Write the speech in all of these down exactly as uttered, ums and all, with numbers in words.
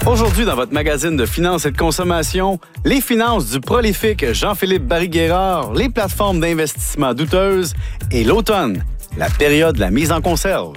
Aujourd'hui, dans votre magazine de finances et de consommation, les finances du prolifique Jean-Philippe Barry-Guerrard, les plateformes d'investissement douteuses et l'automne, la période de la mise en conserve.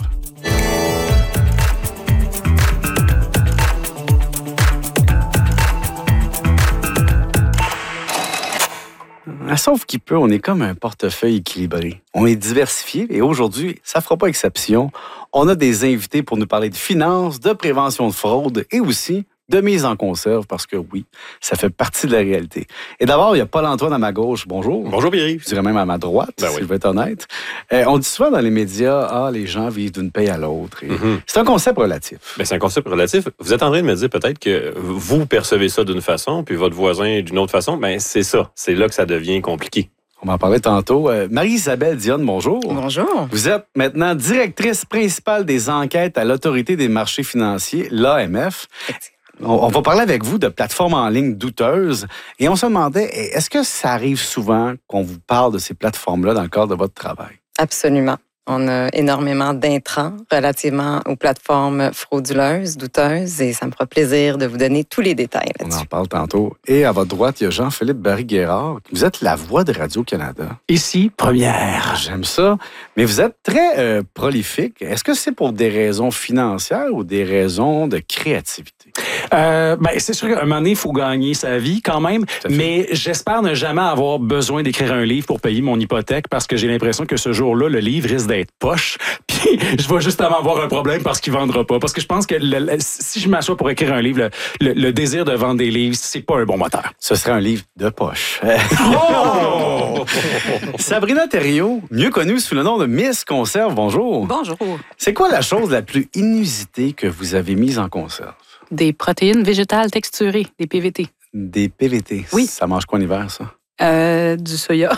Sauf qu'il peut, on est comme un portefeuille équilibré. On est diversifié et aujourd'hui, ça ne fera pas exception. On a des invités pour nous parler de finances, de prévention de fraude et aussi de mise en conserve parce que oui, ça fait partie de la réalité. Et d'abord, il y a Paul-Antoine à ma gauche. Bonjour. Bonjour, Pierre. Je dirais même à ma droite, ben si oui. je veux être honnête. Euh, on dit souvent dans les médias, ah, les gens vivent d'une paye à l'autre. Et mm-hmm. C'est un concept relatif. Ben, c'est un concept relatif. Vous êtes en train de me dire peut-être que vous percevez ça d'une façon, puis votre voisin d'une autre façon. Ben, c'est ça. C'est là que ça devient compliqué. On m'en parlait tantôt. Euh, Marie-Isabelle Dionne, bonjour. Bonjour. Vous êtes maintenant directrice principale des enquêtes à l'Autorité des marchés financiers, l'A M F. On va parler avec vous de plateformes en ligne douteuses. Et on se demandait, est-ce que ça arrive souvent qu'on vous parle de ces plateformes-là dans le cadre de votre travail? Absolument. On a énormément d'intrants relativement aux plateformes frauduleuses, douteuses, et ça me fera plaisir de vous donner tous les détails là-dessus. On en parle tantôt. Et à votre droite, il y a Jean-Philippe Barry-Guerrard. Vous êtes la voix de Radio-Canada. Ici, première. J'aime ça. Mais vous êtes très euh, prolifique. Est-ce que c'est pour des raisons financières ou des raisons de créativité? Euh, ben, c'est sûr qu'à un moment donné, il faut gagner sa vie quand même, mais j'espère ne jamais avoir besoin d'écrire un livre pour payer mon hypothèque parce que j'ai l'impression que ce jour-là, le livre risque d'être poche, puis je vais justement avoir un problème parce qu'il ne vendra pas. Parce que je pense que le, le, si je m'assois pour écrire un livre, le, le, le désir de vendre des livres, c'est pas un bon moteur. Ce serait un livre de poche. Oh! Sabrina Thériault, mieux connue sous le nom de Miss Conserve, bonjour. Bonjour. C'est quoi la chose la plus inusitée que vous avez mise en conserve? Des protéines végétales texturées, des P V T. Des P V T? Oui. Ça mange quoi en hiver, ça? Euh, du soya.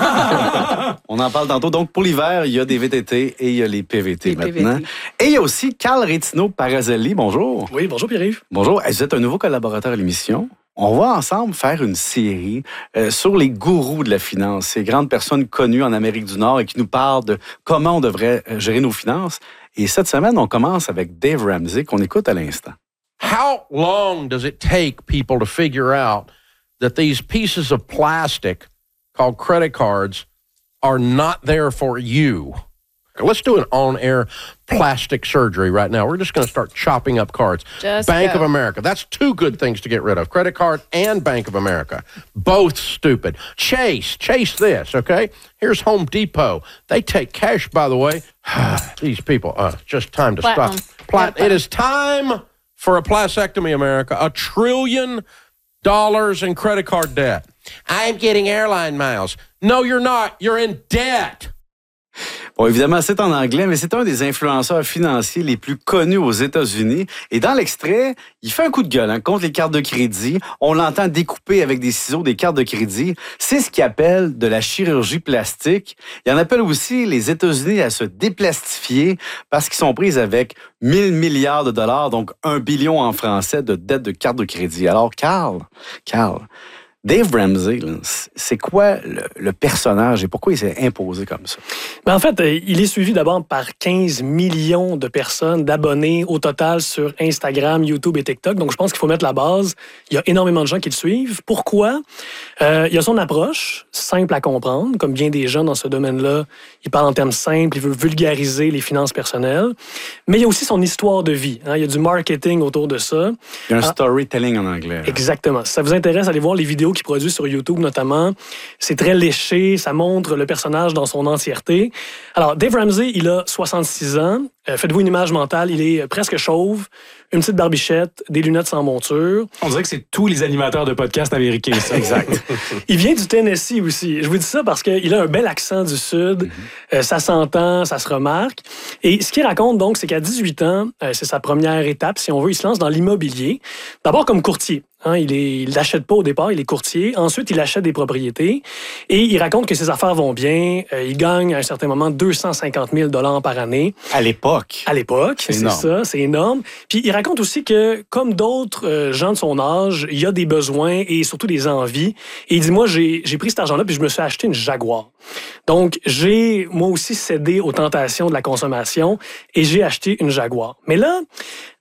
On en parle tantôt. Donc, pour l'hiver, il y a des V T T et il y a les P V T les maintenant. P V T. Et il y a aussi Carl Rétino-Parazelli. Bonjour. Oui, bonjour Pierre-Yves. Bonjour. Vous êtes un nouveau collaborateur à l'émission. On va ensemble faire une série euh, sur les gourous de la finance, ces grandes personnes connues en Amérique du Nord et qui nous parlent de comment on devrait gérer nos finances. Et cette semaine, on commence avec Dave Ramsey, qu'on écoute à l'instant. How long does it take people to figure out that these pieces of plastic called credit cards are not there for you? Let's do an on-air plastic surgery right now. We're just going to start chopping up cards. Just Bank go. of America. That's two good things to get rid of. Credit card and Bank of America. Both stupid. Chase. Chase this, okay? Here's Home Depot. They take cash, by the way. These people, uh, just time to Platinum. stop. Plat- Yeah, it is time for a plastectomy, America. A trillion dollars in credit card debt. I'm getting airline miles. No, you're not. You're in debt. Bon, évidemment, c'est en anglais, mais c'est un des influenceurs financiers les plus connus aux États-Unis. Et dans l'extrait, il fait un coup de gueule hein, contre les cartes de crédit. On l'entend découper avec des ciseaux des cartes de crédit. C'est ce qu'il appelle de la chirurgie plastique. Il en appelle aussi les États-Unis à se déplastifier parce qu'ils sont pris avec mille milliards de dollars, donc un billion en français de dettes de cartes de crédit. Alors, Carl, Carl, Dave Ramsey, là, c'est quoi le, le personnage et pourquoi il s'est imposé comme ça? Ben en fait, il est suivi d'abord par quinze millions de personnes, d'abonnés au total sur Instagram, YouTube et TikTok. Donc, je pense qu'il faut mettre la base. Il y a énormément de gens qui le suivent. Pourquoi? Euh, il y a son approche, simple à comprendre. Comme bien des gens dans ce domaine-là, il parle en termes simples, il veut vulgariser les finances personnelles. Mais il y a aussi son histoire de vie. Hein. Il y a du marketing autour de ça. Il y a un ah, storytelling en anglais. Hein. Exactement. Si ça vous intéresse, allez voir les vidéos qu'il produit sur YouTube notamment. C'est très léché, ça montre le personnage dans son entièreté. Alors, Dave Ramsey, il a soixante-six ans. Euh, faites-vous une image mentale, il est presque chauve, une petite barbichette, des lunettes sans monture. On dirait que c'est tous les animateurs de podcasts américains, ça. Exact. Il vient du Tennessee aussi. Je vous dis ça parce qu'il a un bel accent du Sud. Mm-hmm. Euh, ça s'entend, ça se remarque. Et ce qu'il raconte, donc, c'est qu'à dix-huit ans, euh, c'est sa première étape, si on veut, il se lance dans l'immobilier. D'abord comme courtier. Hein, il n'achète pas au départ, il est courtier. Ensuite, il achète des propriétés. Et il raconte que ses affaires vont bien. Euh, il gagne à un certain moment deux cent cinquante mille dollars par année. À l'époque. À l'époque, c'est, c'est ça, c'est énorme. Puis il raconte aussi que, comme d'autres euh, gens de son âge, il y a des besoins et surtout des envies. Et il dit, moi, j'ai, j'ai pris cet argent-là puis je me suis acheté une Jaguar. Donc, j'ai, moi aussi, cédé aux tentations de la consommation et j'ai acheté une Jaguar. Mais là,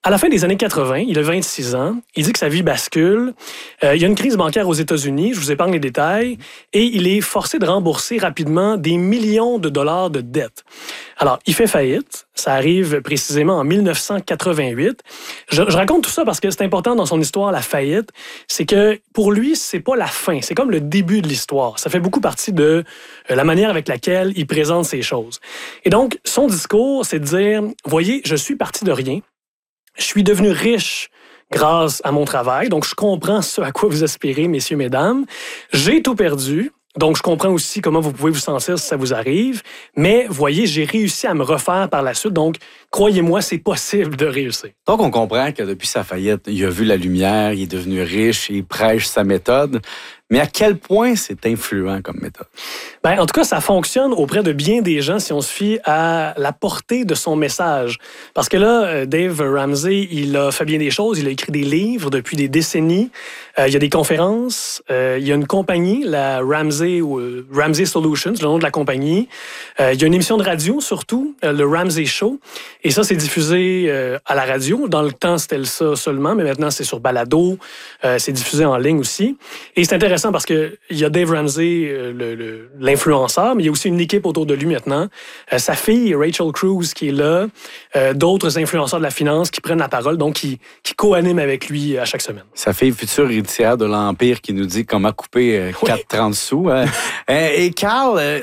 À la fin des années quatre-vingt, il a vingt-six ans, il dit que sa vie bascule. Euh, il y a une crise bancaire aux États-Unis, je vous épargne les détails, et il est forcé de rembourser rapidement des millions de dollars de dettes. Alors, il fait faillite. Ça arrive précisément en mille neuf cent quatre-vingt-huit. Je, je raconte tout ça parce que c'est important dans son histoire, la faillite. C'est que pour lui, c'est pas la fin. C'est comme le début de l'histoire. Ça fait beaucoup partie de euh, la manière avec laquelle il présente ces choses. Et donc, son discours, c'est de dire, voyez, je suis parti de rien. Je suis devenu riche grâce à mon travail. Donc, je comprends ce à quoi vous aspirez, messieurs, mesdames. J'ai tout perdu. Donc, je comprends aussi comment vous pouvez vous sentir si ça vous arrive. Mais, voyez, j'ai réussi à me refaire par la suite. Donc, croyez-moi, c'est possible de réussir. Donc, on comprend que depuis sa faillite, il a vu la lumière, il est devenu riche, il prêche sa méthode. Mais à quel point c'est influent comme méthode? Ben, en tout cas, ça fonctionne auprès de bien des gens si on se fie à la portée de son message. Parce que là, Dave Ramsey, il a fait bien des choses. Il a écrit des livres depuis des décennies. Euh, il y a des conférences. Euh, il y a une compagnie, la Ramsey, ou Ramsey Solutions, le nom de la compagnie. Euh, il y a une émission de radio, surtout, euh, le Ramsey Show. Et ça, c'est diffusé euh, à la radio. Dans le temps, c'était ça seulement, mais maintenant, c'est sur Balado. Euh, c'est diffusé en ligne aussi. Et c'est intéressant parce qu'il y a Dave Ramsey, euh, le, le, l'influenceur, mais il y a aussi une équipe autour de lui maintenant. Euh, sa fille, Rachel Cruz, qui est là. Euh, d'autres influenceurs de la finance qui prennent la parole, donc qui, qui co-animent avec lui à chaque semaine. Sa fille future héritière de l'Empire qui nous dit comment couper euh, quatre trente sous. Hein. Et Carl, euh,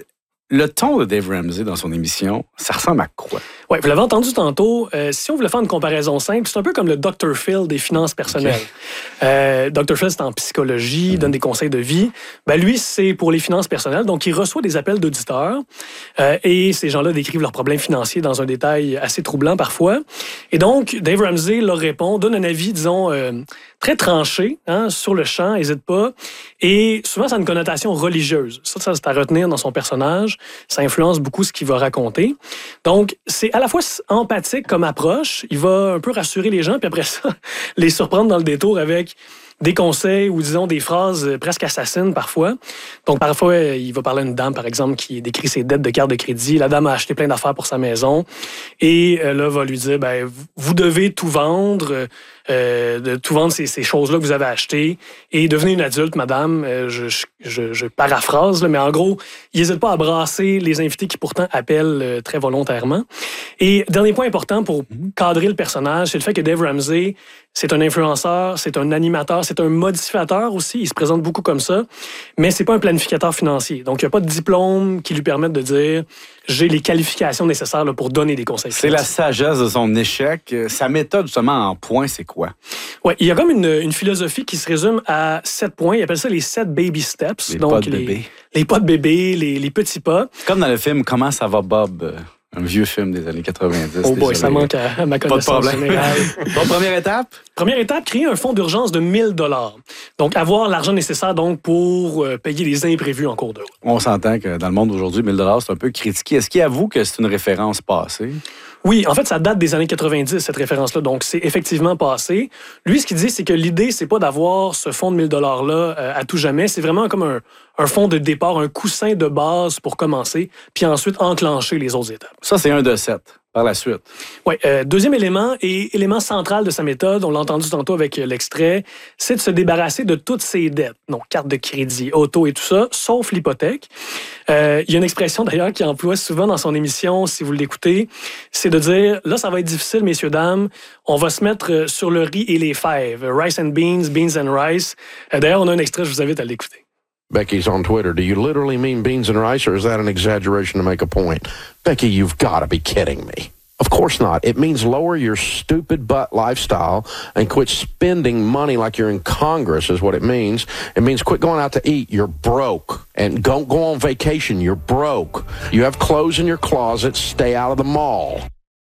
le ton de Dave Ramsey dans son émission, ça ressemble à quoi? Oui, vous l'avez entendu tantôt. Euh, si on voulait faire une comparaison simple, c'est un peu comme le docteur Phil des finances personnelles. Okay. Euh, docteur Phil, c'est en psychologie, il donne des conseils de vie. Ben, lui, c'est pour les finances personnelles. Donc, il reçoit des appels d'auditeurs euh, et ces gens-là décrivent leurs problèmes financiers dans un détail assez troublant parfois. Et donc, Dave Ramsey leur répond, donne un avis, disons, euh, très tranché, hein, sur le champ, n'hésite pas. Et souvent, ça a une connotation religieuse. Ça, ça, c'est à retenir dans son personnage. Ça influence beaucoup ce qu'il va raconter. Donc, c'est à la fois empathique comme approche. Il va un peu rassurer les gens, puis après ça, les surprendre dans le détour avec des conseils ou, disons, des phrases presque assassines parfois. Donc, parfois, il va parler à une dame, par exemple, qui décrit ses dettes de carte de crédit. La dame a acheté plein d'affaires pour sa maison. Et là, va lui dire, ben, vous devez tout vendre, euh, de tout vendre ces, ces choses-là que vous avez achetées et devenez une adulte, madame. Euh, je, je, je paraphrase, là, mais en gros, il n'hésite pas à brasser les invités qui pourtant appellent euh, très volontairement. Et dernier point important pour cadrer le personnage, c'est le fait que Dave Ramsey, c'est un influenceur, c'est un animateur, c'est un modificateur aussi. Il se présente beaucoup comme ça, mais c'est pas un planificateur financier. Donc, il n'y a pas de diplôme qui lui permette de dire j'ai les qualifications nécessaires là, pour donner des conseils financiers. C'est la sagesse de son échec. Sa méthode, justement, en points, c'est quoi? Oui, il y a comme une, une philosophie qui se résume à sept points. Il appelle ça les sept baby steps. Les Donc, pas de les, bébé. Les pas de bébé, les, les petits pas. Comme dans le film Comment ça va, Bob? Un vieux film des années quatre-vingt-dix. Oh boy, ça manque à, à ma connaissance générale. Bon, première étape? Première étape, créer un fonds d'urgence de mille dollars. Donc, avoir l'argent nécessaire donc pour euh, payer les imprévus en cours de route. On s'entend que dans le monde d'aujourd'hui, mille dollars, c'est un peu critiqué. Est-ce qu'il avoue que c'est une référence passée? Oui, en fait, ça date des années quatre-vingt-dix, cette référence-là. Donc, c'est effectivement passé. Lui, ce qu'il dit, c'est que l'idée, c'est pas d'avoir ce fonds de mille dollars-là euh, à tout jamais. C'est vraiment comme un, un fonds de départ, un coussin de base pour commencer, puis ensuite enclencher les autres étapes. Ça, c'est un de sept. Par la suite. Oui. Euh, deuxième élément, et élément central de sa méthode, on l'a entendu tantôt avec l'extrait, c'est de se débarrasser de toutes ses dettes. Donc, carte de crédit, auto et tout ça, sauf l'hypothèque. Euh, il y a une expression d'ailleurs qu'il emploie souvent dans son émission, si vous l'écoutez, c'est de dire, là, ça va être difficile, messieurs, dames, on va se mettre sur le riz et les fèves. Rice and beans, beans and rice. Euh, d'ailleurs, on a un extrait, je vous invite à l'écouter. Becky's on Twitter. Do you literally mean beans and rice, or is that an exaggeration to make a point? Becky, you've got to be kidding me. Of course not. It means lower your stupid butt lifestyle and quit spending money like you're in Congress is what it means. It means quit going out to eat. You're broke. And don't go on vacation. You're broke. You have clothes in your closet. Stay out of the mall.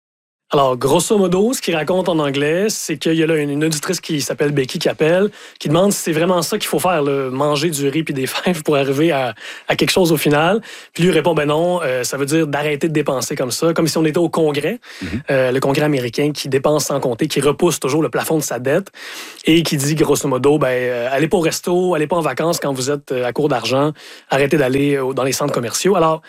Alors, grosso modo, ce qu'il raconte en anglais, c'est qu'il y a là une, une auditrice qui s'appelle Becky qui appelle, qui demande si c'est vraiment ça qu'il faut faire, là, manger du riz puis des fèves pour arriver à, à quelque chose au final. Puis lui répond, ben non, euh, ça veut dire d'arrêter de dépenser comme ça, comme si on était au Congrès, mm-hmm. euh, le Congrès américain qui dépense sans compter, qui repousse toujours le plafond de sa dette et qui dit, grosso modo, ben euh, allez pas au resto, allez pas en vacances quand vous êtes à court d'argent, arrêtez d'aller dans les centres commerciaux. Alors,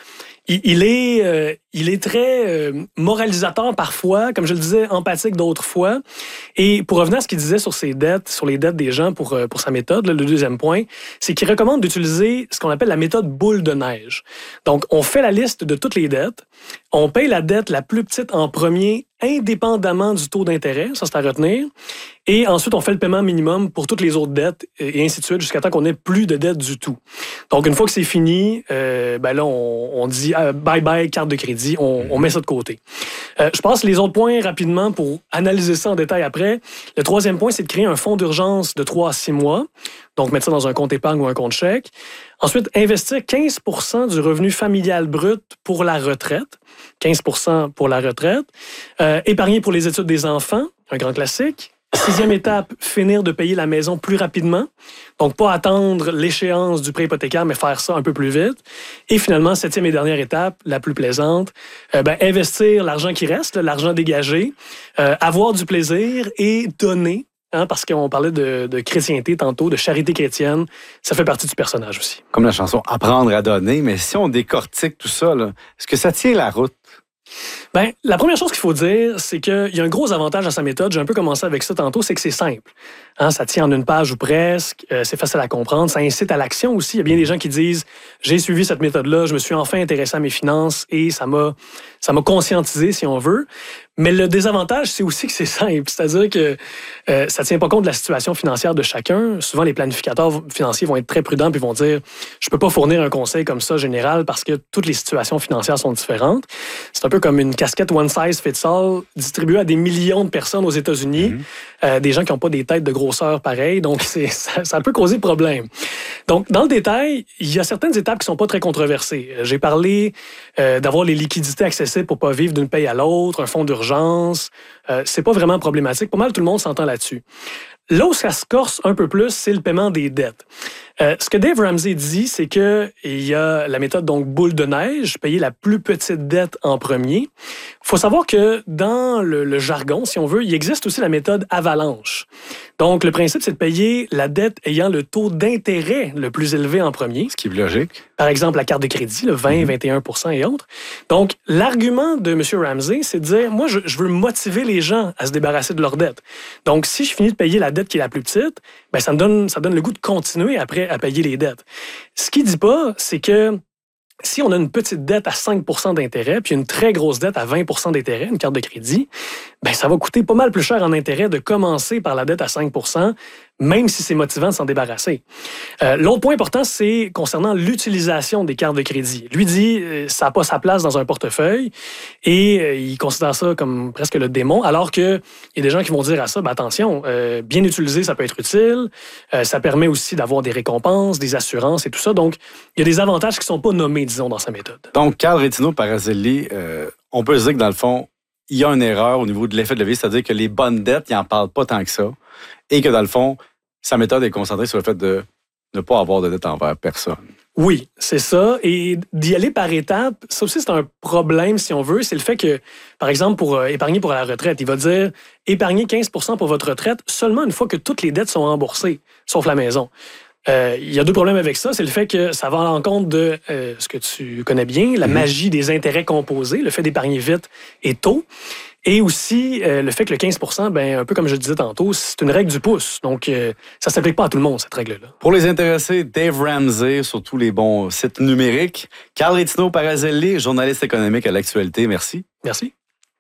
il, il, est, euh, il est très euh, moralisateur parfois, comme je le disais, empathique d'autres fois. Et pour revenir à ce qu'il disait sur ses dettes, sur les dettes des gens pour, euh, pour sa méthode, là, le deuxième point, c'est qu'il recommande d'utiliser ce qu'on appelle la méthode boule de neige. Donc, on fait la liste de toutes les dettes, on paye la dette la plus petite en premier, indépendamment du taux d'intérêt, ça c'est à retenir, et ensuite on fait le paiement minimum pour toutes les autres dettes, et ainsi de suite, jusqu'à temps qu'on n'ait plus de dettes du tout. Donc, une fois que c'est fini, euh, ben là, on, on dit euh, bye-bye carte de crédit, on, on met ça de côté. Euh, je passe les autres points rapidement pour analyser ça en détail après. Le troisième point, c'est de créer un fonds d'urgence de trois à six mois, donc mettre ça dans un compte épargne ou un compte chèque. Ensuite, investir quinze pour cent du revenu familial brut pour la retraite, quinze pour cent pour la retraite. Euh, épargner pour les études des enfants, un grand classique. Sixième étape, finir de payer la maison plus rapidement. Donc, pas attendre l'échéance du prêt hypothécaire, mais faire ça un peu plus vite. Et finalement, septième et dernière étape, la plus plaisante, euh, ben, investir l'argent qui reste, l'argent dégagé, euh, avoir du plaisir et donner. Hein, parce qu'on parlait de, de chrétienté tantôt, de charité chrétienne, ça fait partie du personnage aussi. Comme la chanson « Apprendre à donner », mais si on décortique tout ça, là, est-ce que ça tient la route? Bien, la première chose qu'il faut dire, c'est qu'il y a un gros avantage à sa méthode, j'ai un peu commencé avec ça tantôt, c'est que c'est simple. Hein, ça tient en une page ou presque, euh, c'est facile à comprendre, ça incite à l'action aussi. Il y a bien des gens qui disent « J'ai suivi cette méthode-là, je me suis enfin intéressé à mes finances et ça m'a, ça m'a conscientisé, si on veut. » Mais le désavantage, c'est aussi que c'est simple. C'est-à-dire que euh, ça ne tient pas compte de la situation financière de chacun. Souvent, les planificateurs financiers vont être très prudents et vont dire « Je ne peux pas fournir un conseil comme ça général parce que toutes les situations financières sont différentes. » C'est un peu comme une casquette one size fits all distribuée à des millions de personnes aux États-Unis, mm-hmm. euh, des gens qui n'ont pas des têtes de grosseur pareilles. Donc, c'est, ça, ça peut causer problème. Donc, dans le détail, il y a certaines étapes qui ne sont pas très controversées. J'ai parlé euh, d'avoir les liquidités accessibles pour ne pas vivre d'une paye à l'autre, un fonds d'urgence. Euh, c'est pas vraiment problématique. Pas mal tout le monde s'entend là-dessus. Là où ça se corse un peu plus, c'est le paiement des dettes. Euh, ce que Dave Ramsey dit, c'est qu'il y a la méthode donc boule de neige, payer la plus petite dette en premier. Il faut savoir que dans le, le jargon, si on veut, il existe aussi la méthode avalanche. Donc, le principe, c'est de payer la dette ayant le taux d'intérêt le plus élevé en premier. Ce qui est logique. Par exemple, la carte de crédit, le vingt, vingt et un pour cent et autres. Donc, l'argument de M. Ramsey, c'est de dire, moi, je, je veux motiver les gens à se débarrasser de leur dette. Donc, si je finis de payer la dette qui est la plus petite, ben, ça me donne, ça donne le goût de continuer après à payer les dettes. Ce qu'il dit pas, c'est que si on a une petite dette à cinq pour cent d'intérêt, puis une très grosse dette à vingt pour cent d'intérêt, une carte de crédit, ben ça va coûter pas mal plus cher en intérêt de commencer par la dette à cinq pour cent, même si c'est motivant de s'en débarrasser. Euh, l'autre point important, c'est concernant l'utilisation des cartes de crédit. Lui dit euh, ça n'a pas sa place dans un portefeuille et euh, il considère ça comme presque le démon, alors qu'il y a des gens qui vont dire à ça, ben attention, euh, bien utilisé, ça peut être utile, euh, ça permet aussi d'avoir des récompenses, des assurances et tout ça. Donc, il y a des avantages qui ne sont pas nommés, disons, dans sa méthode. Donc, Carl Reitino-Parazelli, euh, on peut se dire que dans le fond, il y a une erreur au niveau de l'effet de levier, c'est-à-dire que les bonnes dettes, il n'en parle pas tant que ça, et que dans le fond, sa méthode est concentrée sur le fait de ne pas avoir de dette envers personne. Oui, c'est ça. Et d'y aller par étapes, ça aussi, c'est un problème, si on veut. C'est le fait que, par exemple, pour euh, épargner pour la retraite, il va dire épargnez quinze pour cent pour votre retraite seulement une fois que toutes les dettes sont remboursées, sauf la maison. Euh, il y a deux problèmes avec ça. C'est le fait que ça va à l'encontre de euh, ce que tu connais bien, la mm-hmm. magie des intérêts composés, le fait d'épargner vite et tôt. Et aussi, euh, le fait que le quinze pour cent, ben, un peu comme je le disais tantôt, c'est une règle du pouce. Donc, euh, ça ne s'applique pas à tout le monde, cette règle-là. Pour les intéressés, Dave Ramsey sur tous les bons sites numériques. Carl Reitino-Parazelli, journaliste économique à l'Actualité. Merci. Merci.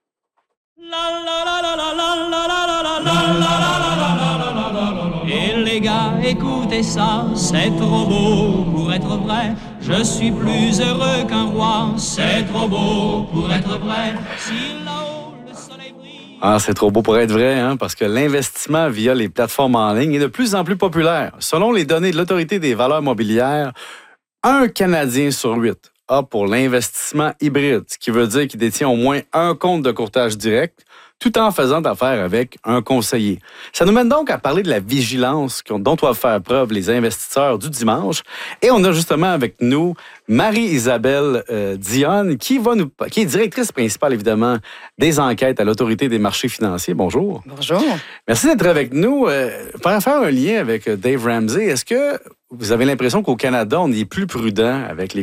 Et les gars, écoutez ça, c'est trop beau pour être vrai. Je suis plus heureux qu'un roi, c'est trop beau pour être vrai. Si là-haut le soleil brille... Ah, c'est trop beau pour être vrai, hein, parce que l'investissement via les plateformes en ligne est de plus en plus populaire. Selon les données de l'Autorité des valeurs mobilières, un Canadien sur huit a pour l'investissement hybride, ce qui veut dire qu'il détient au moins un compte de courtage direct, tout en faisant affaire avec un conseiller. Ça nous mène donc à parler de la vigilance dont doivent faire preuve les investisseurs du dimanche. Et on a justement avec nous Marie-Isabelle euh, Dionne, qui, va nous, qui est directrice principale, évidemment, des enquêtes à l'Autorité des marchés financiers. Bonjour. Bonjour. Merci d'être avec nous. Euh, pour faire un lien avec Dave Ramsey, est-ce que vous avez l'impression qu'au Canada, on est plus prudent avec les